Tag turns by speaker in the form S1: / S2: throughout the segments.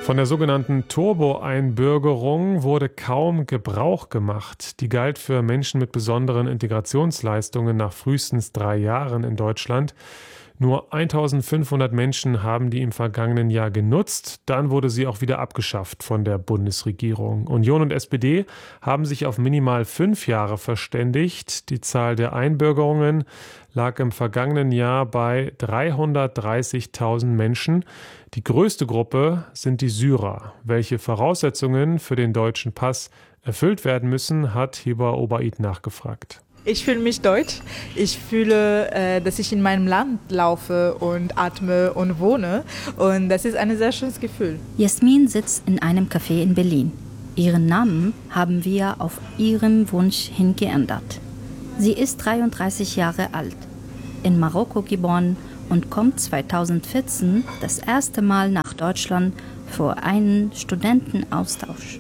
S1: Von der sogenannten Turbo-Einbürgerung wurde kaum Gebrauch gemacht. Die galt für Menschen mit besonderen Integrationsleistungen nach frühestens 3 Jahren in Deutschland. Nur 1500 Menschen haben die im vergangenen Jahr genutzt. Dann wurde sie auch wieder abgeschafft von der Bundesregierung. Union und SPD haben sich auf minimal 5 Jahre verständigt. Die Zahl der Einbürgerungen lag im vergangenen Jahr bei 330.000 Menschen. Die größte Gruppe sind die Syrer. Welche Voraussetzungen für den deutschen Pass erfüllt werden müssen, hat Hiba Obaid nachgefragt.
S2: Ich fühle mich deutsch. Ich fühle, dass ich in meinem Land laufe und atme und wohne. Und das ist ein sehr schönes Gefühl.
S3: Jasmin sitzt in einem Café in Berlin. Ihren Namen haben wir auf ihren Wunsch hin geändert. Sie ist 33 Jahre alt, in Marokko geboren und kommt 2014 das erste Mal nach Deutschland für einen Studentenaustausch.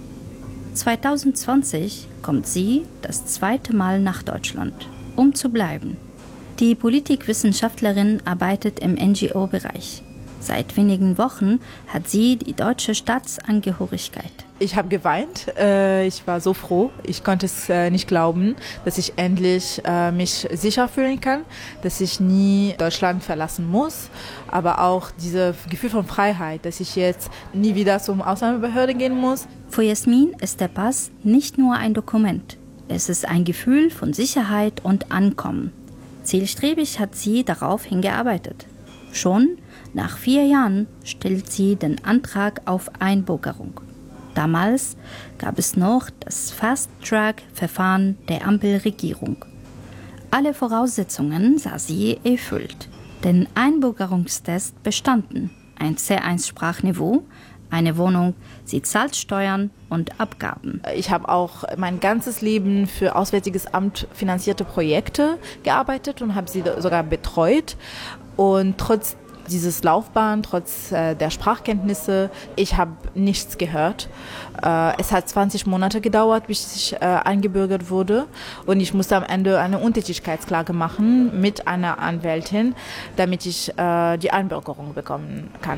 S3: 2020 kommt sie das zweite Mal nach Deutschland, um zu bleiben. Die Politikwissenschaftlerin arbeitet im NGO-Bereich. Seit wenigen Wochen hat sie die deutsche Staatsangehörigkeit.
S2: Ich habe geweint. Ich war so froh. Ich konnte es nicht glauben, dass ich endlich mich sicher fühlen kann, dass ich nie Deutschland verlassen muss. Aber auch dieses Gefühl von Freiheit, dass ich jetzt nie wieder zum Ausländerbehörde gehen muss.
S3: Für Jasmin ist der Pass nicht nur ein Dokument. Es ist ein Gefühl von Sicherheit und Ankommen. Zielstrebig hat sie darauf hingearbeitet. Schon nach 4 Jahren stellt sie den Antrag auf Einbürgerung. Damals gab es noch das Fast-Track-Verfahren der Ampelregierung. Alle Voraussetzungen sah sie erfüllt. Den Einbürgerungstest bestanden. Ein C1-Sprachniveau, eine Wohnung, sie zahlt Steuern und Abgaben.
S2: Ich habe auch mein ganzes Leben für Auswärtiges Amt finanzierte Projekte gearbeitet und habe sie sogar betreut. Und trotz dieses Laufbahn, trotz der Sprachkenntnisse, ich habe nichts gehört. Es hat 20 Monate gedauert, bis ich eingebürgert wurde. Und ich musste am Ende eine Untätigkeitsklage machen mit einer Anwältin, damit ich die Einbürgerung bekommen kann.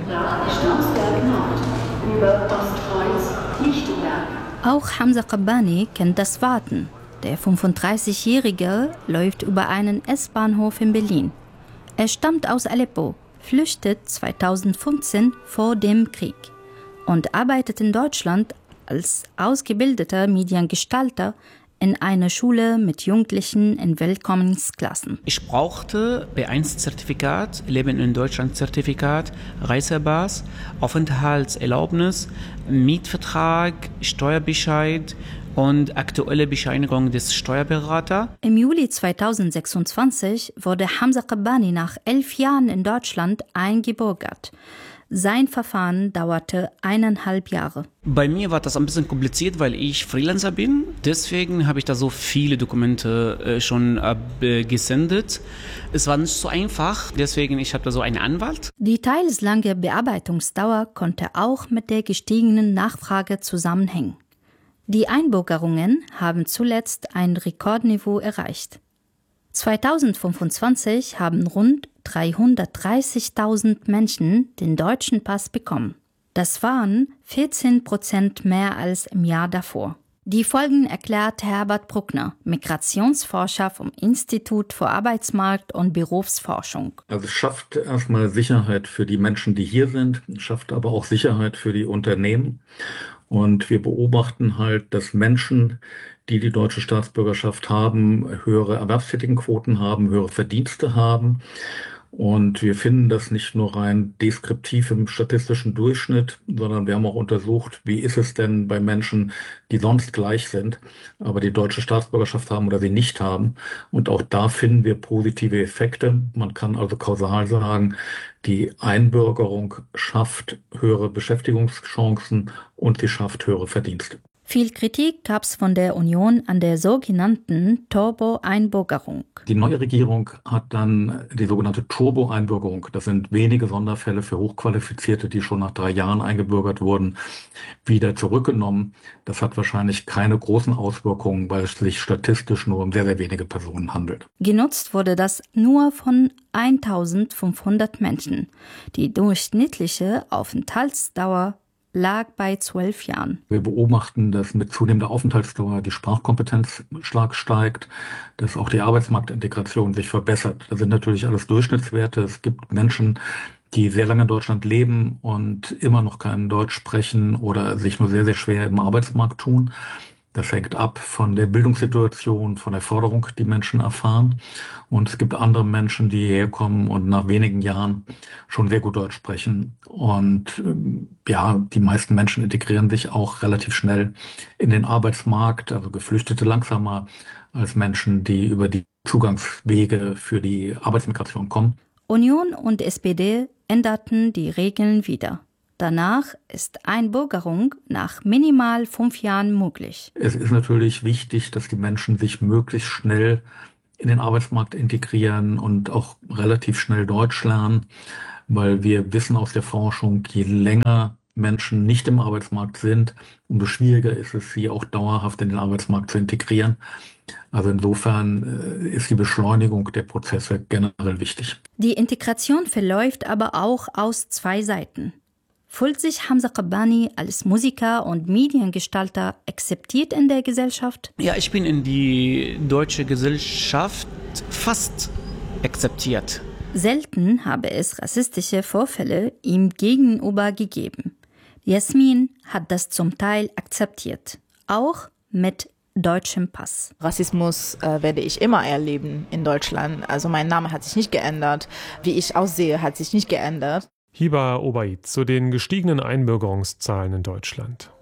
S3: Auch Hamza Qabbani kennt das Warten. Der 35-Jährige läuft über einen S-Bahnhof in Berlin. Er stammt aus Aleppo, flüchtet 2015 vor dem Krieg und arbeitet in Deutschland als ausgebildeter Mediengestalter in einer Schule mit Jugendlichen in Willkommensklassen.
S4: Ich brauchte B1-Zertifikat, Leben in Deutschland-Zertifikat, Reisepass, Aufenthaltserlaubnis, Mietvertrag, Steuerbescheid und aktuelle Bescheinigung des Steuerberaters.
S3: Im Juli 2026 wurde Hamza Qabbani nach 11 Jahren in Deutschland eingebürgert. Sein Verfahren dauerte 1,5 Jahre.
S4: Bei mir war das ein bisschen kompliziert, weil ich Freelancer bin. Deswegen habe ich da so viele Dokumente schon gesendet. Es war nicht so einfach, deswegen ich habe da so einen Anwalt.
S3: Die teils lange Bearbeitungsdauer konnte auch mit der gestiegenen Nachfrage zusammenhängen. Die Einbürgerungen haben zuletzt ein Rekordniveau erreicht. 2025 haben rund 330.000 Menschen den deutschen Pass bekommen. Das waren 14% mehr als im Jahr davor. Die Folgen erklärt Herbert Bruckner, Migrationsforscher vom Institut für Arbeitsmarkt- und Berufsforschung.
S5: Also es schafft erstmal Sicherheit für die Menschen, die hier sind, schafft aber auch Sicherheit für die Unternehmen. Und wir beobachten halt, dass Menschen, die die deutsche Staatsbürgerschaft haben, höhere Erwerbstätigenquoten haben, höhere Verdienste haben. Und wir finden das nicht nur rein deskriptiv im statistischen Durchschnitt, sondern wir haben auch untersucht, wie ist es denn bei Menschen, die sonst gleich sind, aber die deutsche Staatsbürgerschaft haben oder sie nicht haben. Und auch da finden wir positive Effekte. Man kann also kausal sagen, die Einbürgerung schafft höhere Beschäftigungschancen und sie schafft höhere Verdienste.
S3: Viel Kritik gab es von der Union an der sogenannten Turbo-Einbürgerung.
S5: Die neue Regierung hat dann die sogenannte Turbo-Einbürgerung, das sind wenige Sonderfälle für Hochqualifizierte, die schon nach 3 Jahren eingebürgert wurden, wieder zurückgenommen. Das hat wahrscheinlich keine großen Auswirkungen, weil es sich statistisch nur um sehr, sehr wenige Personen handelt.
S3: Genutzt wurde das nur von 1.500 Menschen. Die durchschnittliche Aufenthaltsdauer lag bei 12 Jahren.
S5: Wir beobachten, dass mit zunehmender Aufenthaltsdauer die Sprachkompetenz stark steigt, dass auch die Arbeitsmarktintegration sich verbessert. Das sind natürlich alles Durchschnittswerte. Es gibt Menschen, die sehr lange in Deutschland leben und immer noch kein Deutsch sprechen oder sich nur sehr, sehr schwer im Arbeitsmarkt tun. Das hängt ab von der Bildungssituation, von der Forderung, die Menschen erfahren. Und es gibt andere Menschen, die hierher kommen und nach wenigen Jahren schon sehr gut Deutsch sprechen. Und die meisten Menschen integrieren sich auch relativ schnell in den Arbeitsmarkt, also Geflüchtete langsamer als Menschen, die über die Zugangswege für die Arbeitsmigration kommen.
S3: Union und SPD änderten die Regeln wieder. Danach ist Einbürgerung nach minimal 5 Jahren möglich.
S5: Es ist natürlich wichtig, dass die Menschen sich möglichst schnell in den Arbeitsmarkt integrieren und auch relativ schnell Deutsch lernen, weil wir wissen aus der Forschung, je länger Menschen nicht im Arbeitsmarkt sind, umso schwieriger ist es, sie auch dauerhaft in den Arbeitsmarkt zu integrieren. Also insofern ist die Beschleunigung der Prozesse generell wichtig.
S3: Die Integration verläuft aber auch aus 2 Seiten. Fühlt sich Hamza Qabbani als Musiker und Mediengestalter akzeptiert in der Gesellschaft?
S4: Ja, ich bin in die deutsche Gesellschaft fast akzeptiert.
S3: Selten habe es rassistische Vorfälle ihm gegenüber gegeben. Jasmin hat das zum Teil akzeptiert, auch mit deutschem Pass.
S2: Rassismus werde ich immer erleben in Deutschland. Also mein Name hat sich nicht geändert, wie ich aussehe, hat sich nicht geändert.
S1: Hiba Obaid zu den gestiegenen Einbürgerungszahlen in Deutschland.